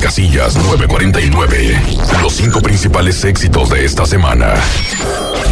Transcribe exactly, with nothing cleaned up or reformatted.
Casillas nueve cuarenta y nueve. Los cinco principales éxitos de esta semana.